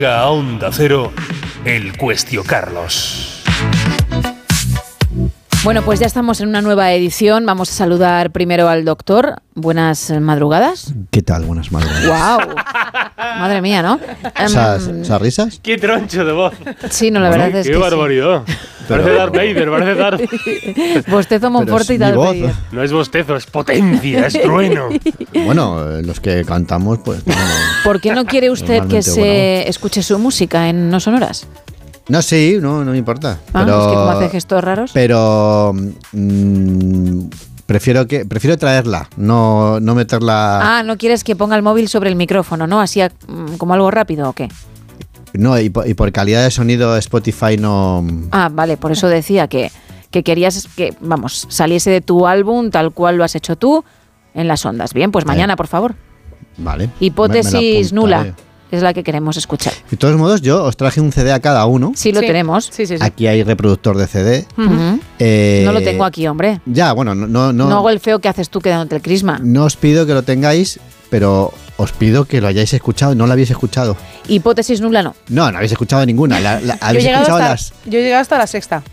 A Onda Cero, el Cuestio Carlos. Bueno, pues ya estamos en una nueva edición. Vamos a saludar primero al doctor. Buenas madrugadas. ¿Qué tal? Buenas madrugadas. ¡Wow! Madre mía, ¿no? ¿Esas risas? ¡Qué troncho de voz! Sí, no, la verdad es que ¡Qué barbaridad! Sí. Parece Darth Vader, parece Darth... Bostezo Monforte y Darth Vader. No es bostezo, es potencia, es trueno. Bueno, los que cantamos, pues... ¿Por qué no quiere usted que se escuche su música en No Sonoras? No, sí, no me importa. Ah, pero, es que como hace gestos raros. Pero... prefiero traerla, no meterla... Ah, ¿no quieres que ponga el móvil sobre el micrófono, no? Así como algo rápido, ¿o qué? No, y por calidad de sonido Spotify no... Ah, vale, por eso decía que querías que, vamos, saliese de tu álbum tal cual lo has hecho tú en las ondas. Bien, pues mañana, por favor. Vale. Hipótesis me la nula apuntaré. es la que queremos escuchar. De todos modos, yo os traje un CD a cada uno. Sí, lo tenemos. Sí. Aquí hay reproductor de CD. Uh-huh. No lo tengo aquí, hombre. Ya, bueno, No hago el feo que haces tú quedándote el crisma. No os pido que lo tengáis, pero os pido que lo hayáis escuchado. No lo habéis escuchado. Hipótesis nula no. No habéis escuchado ninguna. ¿Habéis escuchado las...? Yo he llegado hasta la sexta.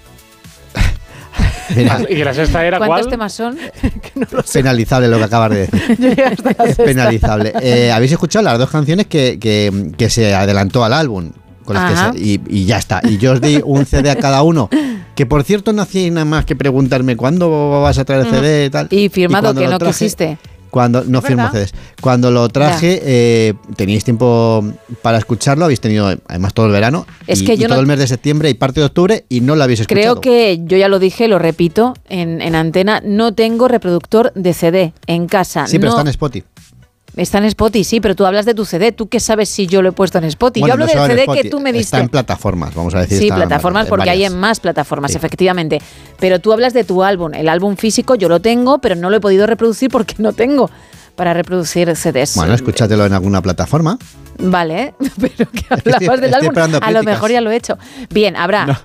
Mira, Y que la sexta era ¿Cuántos ¿cuál? temas son? penalizable lo que acabas de decir. Yo llegué hasta la Es sexta. penalizable. ¿Habéis escuchado las dos canciones que se adelantó al álbum? Con las Ajá. y ya está. Y yo os di un CD a cada uno. Que por cierto no hacía nada más que preguntarme ¿cuándo vas a traer el CD y tal? Y firmado cuando que lo no traje- quisiste. Cuando no firmo ¿Verdad? CDs. Cuando lo traje, teníais tiempo para escucharlo, habéis tenido además todo el verano Es y, que y yo todo no- el mes de septiembre y parte de octubre y no lo habéis escuchado. Creo que yo ya lo dije, lo repito en antena, no tengo reproductor de CD en casa. Sí, pero no, está en Spotify. Está en Spotify, sí, pero tú hablas de tu CD. ¿Tú qué sabes si yo lo he puesto en Spotify? Bueno, yo hablo no del solo en CD Spotify, que tú me diste. Está en plataformas, vamos a decir. Sí, está plataformas en porque hay varias. en más plataformas, Sí. efectivamente. Pero tú hablas de tu álbum. El álbum físico yo lo tengo, pero no lo he podido reproducir porque no tengo para reproducir CDs. Bueno, escúchatelo en alguna plataforma. Vale, pero que Estoy hablabas del álbum. esperando A lo críticas. mejor ya lo he hecho. Bien, habrá.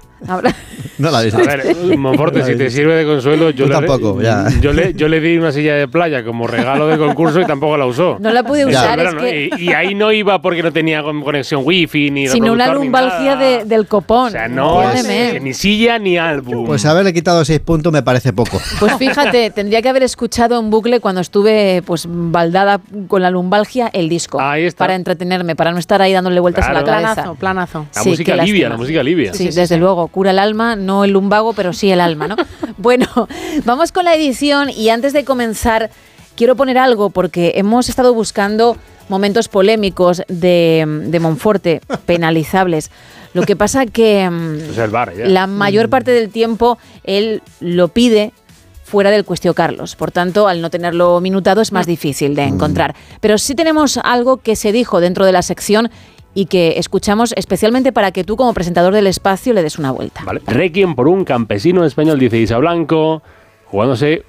No la habéis A ver, Monforte, si te sirve de consuelo, yo Tú tampoco, ya. yo le di una silla de playa como regalo de concurso y tampoco la usó. No la pude Ya. usar, es Verano, que... y ahí no iba porque no tenía conexión wifi ni Sino una reproductor ni lumbalgia nada. del copón. O sea, no es Entiéndeme. ni silla ni álbum. Pues haberle quitado 6 puntos me parece poco. Pues fíjate, tendría que haber escuchado en bucle cuando estuve pues baldada con la lumbalgia el disco. Ahí está. Para entretenerme, para no estar ahí dándole vueltas a la Claro. cabeza. Planazo. La Sí, música qué alivia, lástima. la música alivia. Sí, desde luego, cura el alma, no el lumbago, pero sí el alma, ¿no? Bueno, vamos con la edición y antes de comenzar quiero poner algo porque hemos estado buscando momentos polémicos de Monforte, penalizables. Lo que pasa que O sea, el bar, ya. la mayor parte del tiempo él lo pide fuera del Cuestio Carlos. Por tanto, al no tenerlo minutado es más difícil de encontrar. Pero sí tenemos algo que se dijo dentro de la sección y que escuchamos especialmente para que tú, como presentador del espacio, le des una vuelta. Vale. Requiem por un campesino español, dice Isa Blanco, jugándose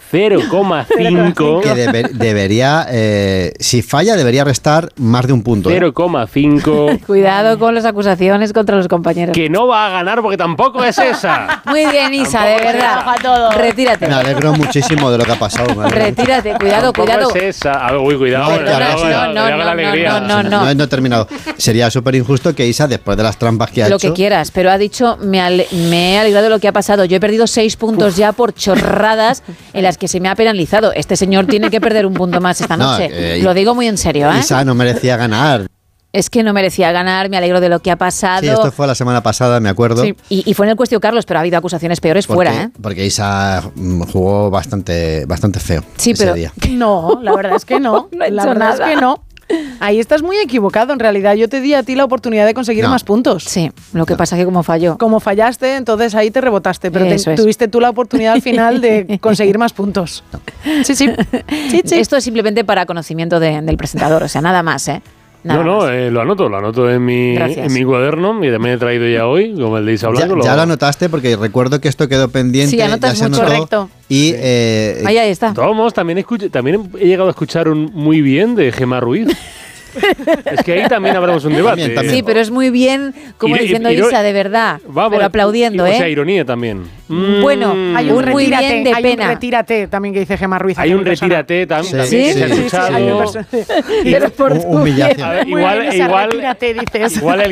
0,5. Que debería, si falla, debería restar más de un punto. 0,5. Cuidado con las acusaciones contra los compañeros. Que no va a ganar porque tampoco es esa. Muy bien, Isa, de verdad. Retírate. Me alegro muchísimo de lo que ha pasado. me alegro. Retírate, cuidado, Tampoco cuidado. es esa. A ver, uy, cuidado. No, cuidado, cuidado, no, cuidado con la no, alegría. no. No he terminado. Sería súper injusto que Isa, después de las trampas que ha Lo hecho... que quieras, pero ha dicho, me he alegrado de lo que ha pasado. Yo he perdido 6 puntos ya por chorradas en las que se me ha penalizado. Este señor tiene que perder un punto más esta No, noche. Lo digo muy en serio, ¿eh? Isa no merecía ganar. Es que no merecía ganar, me alegro de lo que ha pasado. Sí, esto fue la semana pasada, me acuerdo. Sí. Y fue en el Cuestio Carlos, pero ha habido acusaciones peores Porque, fuera, ¿eh? porque Isa jugó bastante feo Sí, ese pero- día. No, la verdad es que no. No he La hecho verdad nada. es que no. Ahí estás muy equivocado, en realidad. Yo te di a ti la oportunidad de conseguir No. más puntos. Sí, lo que pasa es que como falló. Como fallaste, entonces ahí te rebotaste, pero Eso es. tuviste tú la oportunidad al final de conseguir más puntos. Sí, sí. Sí, sí. Esto es simplemente para conocimiento del presentador, o sea, nada más, ¿eh? Nada No, más. lo anoto en Gracias. mi cuaderno y también he traído ya hoy, como el de Isa Blanco. Ya lo anotaste porque recuerdo que esto quedó pendiente. Sí, anotas ya se mucho. anotó. Correcto. Y Ahí está. De todos modos, también he llegado a escuchar un muy bien de Gemma Ruiz. Es que ahí también habremos un debate. También. Sí, pero es muy bien, como diciendo Isa, de verdad, pero aplaudiendo, O ¿eh? sea, ironía también. Bueno, Hay un un muy retírate, bien de hay pena. un retírate también que dice Gemma Ruiz. Hay aquí un en persona. retírate también ¿Sí? que se ha Sí, sí, escuchado. hay un perso- Pero por tu Humillación. A ver, Muy bien, esa igual retírate, dices. el